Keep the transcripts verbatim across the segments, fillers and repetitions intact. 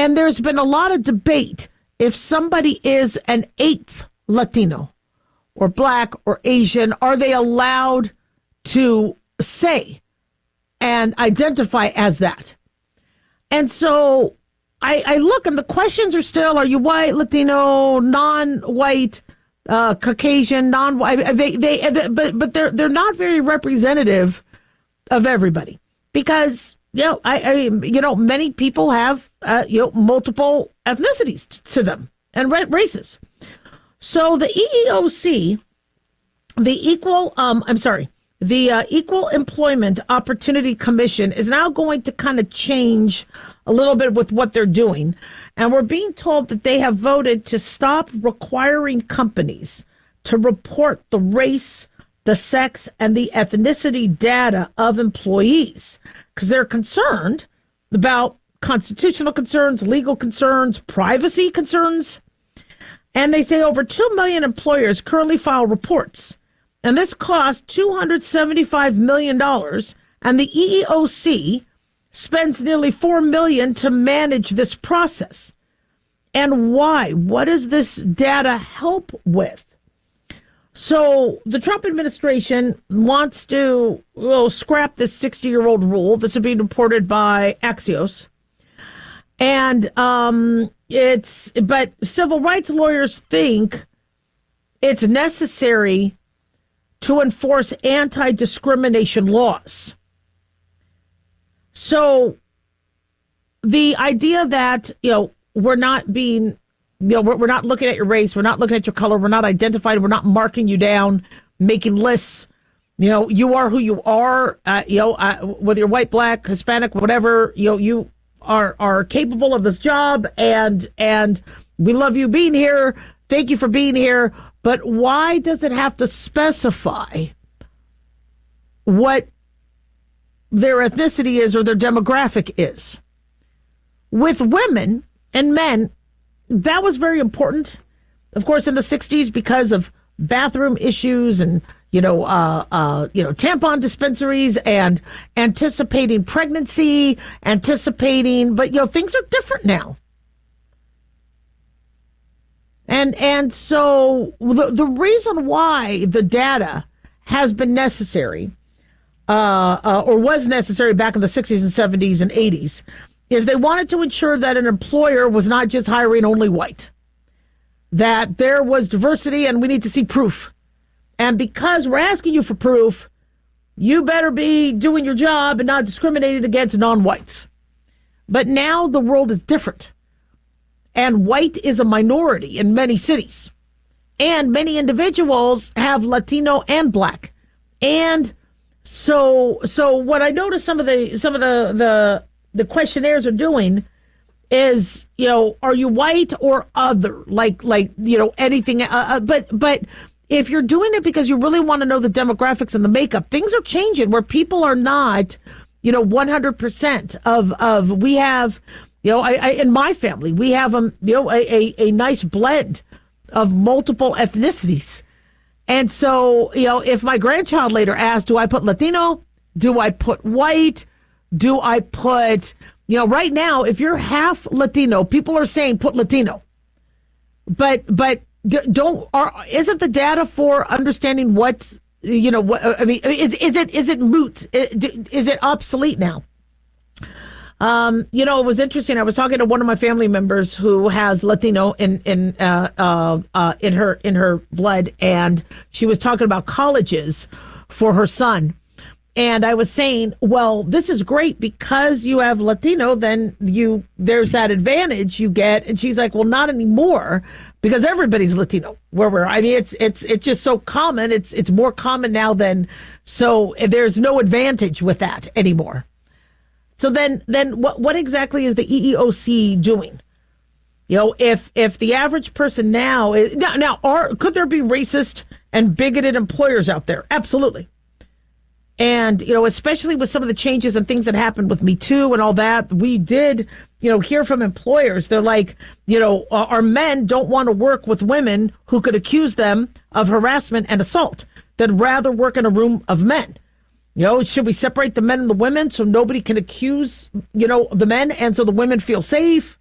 and there's been a lot of debate if somebody is an eighth Latino or Black or Asian, are they allowed to say and identify as that? And so I, I look, and the questions are still, are you white, Latino, non-white, uh, Caucasian, non-white? They, they, but, but they're, they're not very representative of everybody, because, you know, I, I you know, many people have, uh, you know, multiple ethnicities t- to them and ra- races. So the E E O C, the equal, um, I'm sorry, the uh, Equal Employment Opportunity Commission is now going to kind of change a little bit with what they're doing. And we're being told that they have voted to stop requiring companies to report the race, the sex, and the ethnicity data of employees, because they're concerned about constitutional concerns, legal concerns, privacy concerns. And they say over two million employers currently file reports. And this costs two hundred seventy-five million dollars. And the E E O C spends nearly four million dollars to manage this process. And why? What does this data help with? So the Trump administration wants to well, scrap this sixty-year-old rule. This is being reported by Axios. And um, it's, but civil rights lawyers think it's necessary to enforce anti-discrimination laws. So the idea that, you know, we're not being, you know, we're, we're not looking at your race, we're not looking at your color, we're not identifying, we're not marking you down, making lists. You know, you are who you are, uh, you know, uh, whether you're white, Black, Hispanic, whatever, you know, you are are capable of this job, and and we love you being here. Thank you for being here. But why does it have to specify what their ethnicity is or their demographic is? With women and men, that was very important, of course, in the sixties because of bathroom issues and, you know, uh, uh, you know, tampon dispensaries and anticipating pregnancy, anticipating, but, you know, things are different now. And and so the, the reason why the data has been necessary uh, uh, or was necessary back in the sixties and seventies and eighties is they wanted to ensure that an employer was not just hiring only white, that there was diversity, and we need to see proof. And because we're asking you for proof, you better be doing your job and not discriminating against non-whites. But now the world is different. And white is a minority in many cities. And many individuals have Latino and Black. And so so what I noticed some of the some of the the, the questionnaires are doing is, you know, are you white or other? Like like, you know, anything. Uh, uh, but but if you're doing it because you really want to know the demographics and the makeup, things are changing where people are not, you know, one hundred percent of of we have. You know, I, I in my family, we have a, you know, a, a, a nice blend of multiple ethnicities. And so, you know, if my grandchild later asks, do I put Latino? Do I put white? Do I put, you know, right now, if you're half Latino, people are saying put Latino. But, but don't, are, isn't the data for understanding what, you know, what, I mean, is, is it, is it moot? Is it obsolete now? Um, you know, it was interesting. I was talking to one of my family members who has Latino in in uh, uh, uh, in her in her blood, and she was talking about colleges for her son. And I was saying, well, this is great because you have Latino. Then you there's that advantage you get. And she's like, well, not anymore because everybody's Latino. Where we're, I mean, it's it's it's just so common. It's it's more common now than so. There's no advantage with that anymore. So then, then what, what exactly is the E E O C doing? You know, if if the average person now is, now, now are could there be racist and bigoted employers out there? Absolutely. And, you know, especially with some of the changes and things that happened with Me Too and all that, we did, you know, hear from employers. They're like, you know, our men don't want to work with women who could accuse them of harassment and assault. They'd rather work in a room of men. You know, should we separate the men and the women so nobody can accuse, you know, the men and so the women feel safe?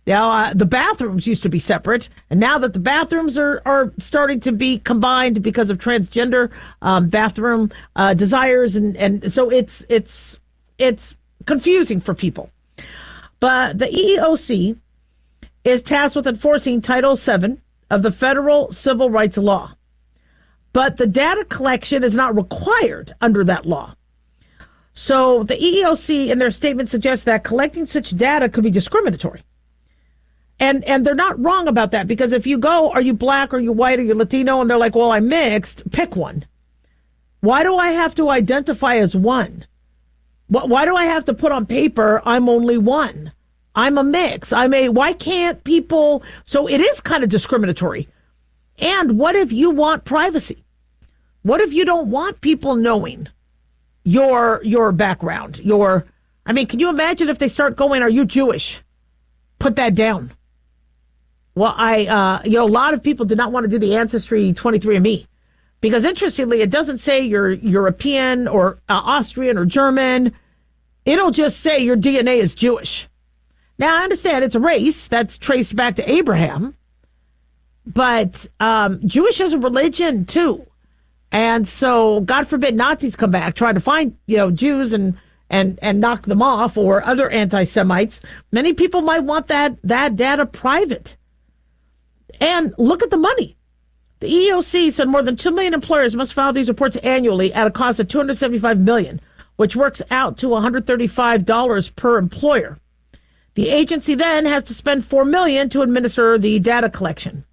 Now, uh, the bathrooms used to be separate, and now that the bathrooms are, are starting to be combined because of transgender um, bathroom uh, desires, and, and so it's it's it's confusing for people. But the E E O C is tasked with enforcing Title seven of the federal civil rights law, but the data collection is not required under that law. So the E E O C, in their statement, suggests that collecting such data could be discriminatory. And and they're not wrong about that, because if you go, are you black, are you white, are you Latino? And they're like, well, I'm mixed, pick one. Why do I have to identify as one? Why do I have to put on paper, I'm only one? I'm a mix. I'm a, why can't people? So it is kind of discriminatory. And what if you want privacy? What if you don't want people knowing your your background? Your, I mean, can you imagine if they start going, are you Jewish? Put that down. Well, I, uh, you know, a lot of people did not want to do the Ancestry twenty-three and me because, interestingly, it doesn't say you're European or uh, Austrian or German. It'll just say your D N A is Jewish. Now, I understand it's a race that's traced back to Abraham, but um, Jewish is a religion, too. And so, God forbid, Nazis come back trying to find, you know, Jews and and and knock them off, or other anti-Semites. Many people might want that that data private. And look at the money. The E E O C said more than two million employers must file these reports annually at a cost of two hundred seventy-five million dollars, which works out to one hundred thirty-five dollars per employer. The agency then has to spend four million dollars to administer the data collection.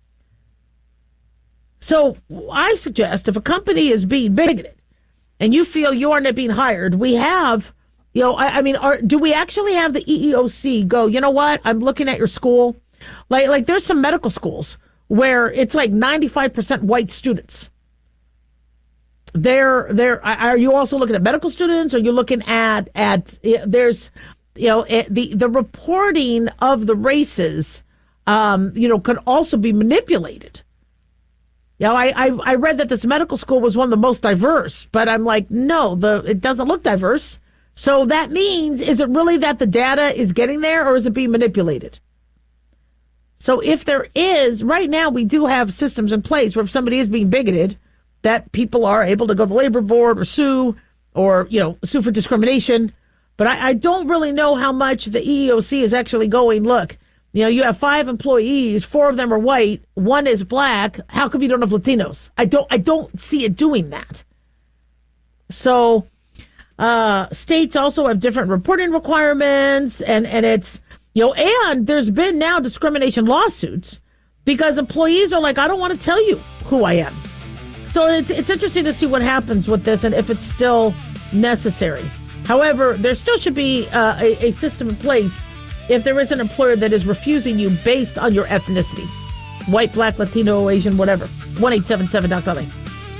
So I suggest if a company is being bigoted and you feel you aren't being hired, we have, you know, I, I mean, are, do we actually have the E E O C go, you know what, I'm looking at your school. Like, like there's some medical schools where it's like ninety-five percent white students. They're, they're, are you also looking at medical students? Or are you looking at, at there's, you know, the, the reporting of the races, um, you know, could also be manipulated. You know, I, I, I read that this medical school was one of the most diverse, but I'm like, no, the it doesn't look diverse. So that means, is it really that the data is getting there, or is it being manipulated? So if there is, right now we do have systems in place where if somebody is being bigoted, that people are able to go to the labor board or sue, or, you know, sue for discrimination. But I, I don't really know how much the E E O C is actually going, look, you know, you have five employees, four of them are white, one is black. How come you don't have Latinos? I don't I don't see it doing that. So uh, states also have different reporting requirements, and, and it's, you know, and there's been now discrimination lawsuits because employees are like, I don't want to tell you who I am. So it's it's interesting to see what happens with this and if it's still necessary. However, there still should be uh, a, a system in place if there is an employer that is refusing you based on your ethnicity. White, black, Latino, Asian, whatever. one eight seven seven Doctor Lee.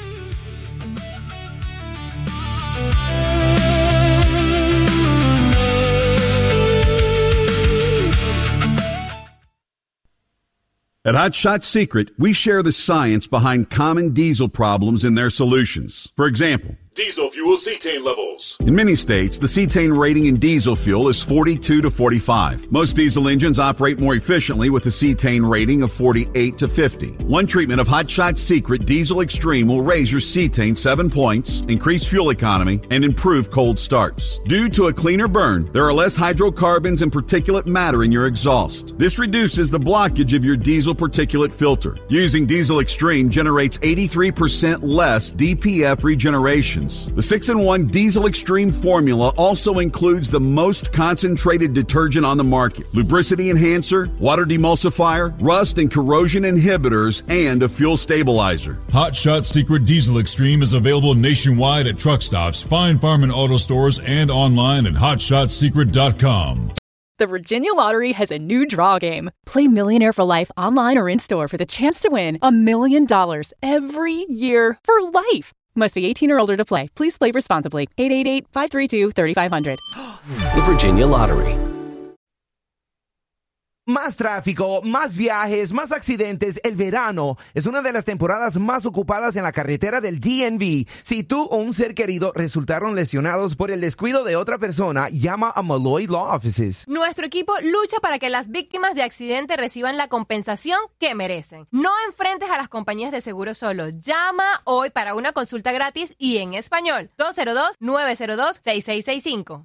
At Hot Shot Secret, we share the science behind common diesel problems and their solutions. For example, diesel fuel cetane levels. In many states, the cetane rating in diesel fuel is forty-two to forty-five. Most diesel engines operate more efficiently with a cetane rating of forty-eight to fifty. One treatment of Hot Shot Secret Diesel Extreme will raise your cetane seven points, increase fuel economy, and improve cold starts. Due to a cleaner burn, there are less hydrocarbons and particulate matter in your exhaust. This reduces the blockage of your diesel particulate filter. Using Diesel Extreme generates eighty-three percent less D P F regeneration. The six in one Diesel Extreme formula also includes the most concentrated detergent on the market, lubricity enhancer, water demulsifier, rust and corrosion inhibitors, and a fuel stabilizer. Hot Shot Secret Diesel Extreme is available nationwide at truck stops, Fine Farm and auto stores, and online at hot shot secret dot com. The Virginia Lottery has a new draw game. Play Millionaire for Life online or in-store for the chance to win a million dollars every year for life. Must be eighteen or older to play. Please play responsibly. eight eight eight, five three two, three five zero zero. The Virginia Lottery. Más tráfico, más viajes, más accidentes. El verano es una de las temporadas más ocupadas en la carretera del D M V. Si tú o un ser querido resultaron lesionados por el descuido de otra persona, llama a Malloy Law Offices. Nuestro equipo lucha para que las víctimas de accidente reciban la compensación que merecen. No enfrentes a las compañías de seguro solo. Llama hoy para una consulta gratis y en español. dos cero dos, nueve cero dos, seis seis seis cinco.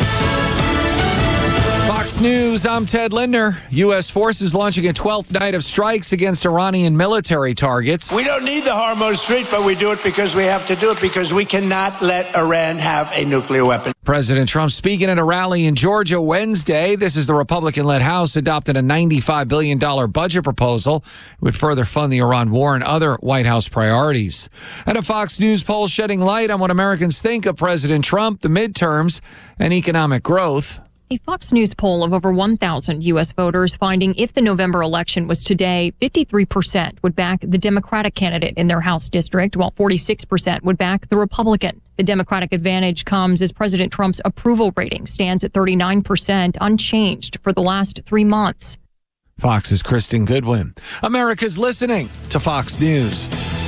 Fox News, I'm Ted Linder. U S forces launching a twelfth night of strikes against Iranian military targets. We don't need the Hormuz Strait, but we do it because we have to do it because we cannot let Iran have a nuclear weapon. President Trump speaking at a rally in Georgia Wednesday. This is the Republican-led House adopted a ninety-five billion dollars budget proposal. It would further fund the Iran war and other White House priorities. And a Fox News poll shedding light on what Americans think of President Trump, the midterms, and economic growth. A Fox News poll of over one thousand U S voters finding if the November election was today, fifty-three percent would back the Democratic candidate in their House district, while forty-six percent would back the Republican. The Democratic advantage comes as President Trump's approval rating stands at thirty-nine percent, unchanged for the last three months. Fox's Kristen Goodwin. America's listening to Fox News.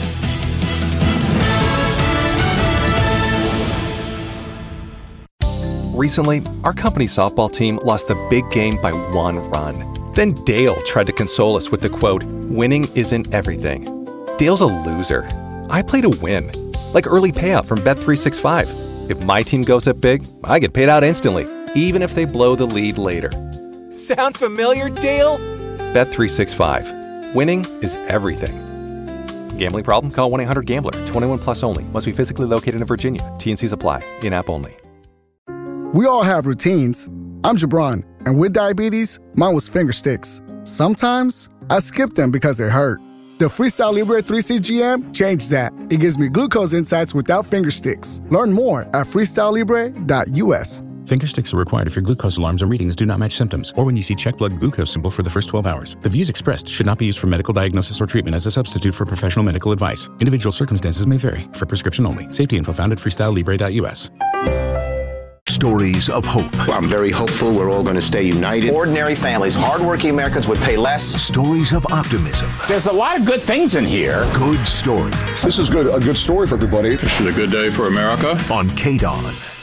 Recently, our company's softball team lost the big game by one run. Then Dale tried to console us with the quote, "Winning isn't everything." Dale's a loser. I play to win. Like early payout from Bet three sixty-five. If my team goes up big, I get paid out instantly, even if they blow the lead later. Sound familiar, Dale? Bet three sixty-five. Winning is everything. Gambling problem? Call one eight hundred gambler. twenty-one plus only. Must be physically located in Virginia. T and C's apply. In-app only. We all have routines. I'm Jabron, and with diabetes, mine was finger sticks. Sometimes, I skip them because it hurt. The Freestyle Libre three C G M changed that. It gives me glucose insights without finger sticks. Learn more at freestyle libre dot U S. Finger sticks are required if your glucose alarms and readings do not match symptoms, or when you see check blood glucose symbol for the first twelve hours. The views expressed should not be used for medical diagnosis or treatment as a substitute for professional medical advice. Individual circumstances may vary. For prescription only. Safety info found at freestyle libre dot U S. Stories of hope. Well, I'm very hopeful we're all going to stay united. Ordinary families, hardworking Americans would pay less. Stories of optimism. There's a lot of good things in here. Good stories. This is good. A good story for everybody. This is a good day for America. On K D O N.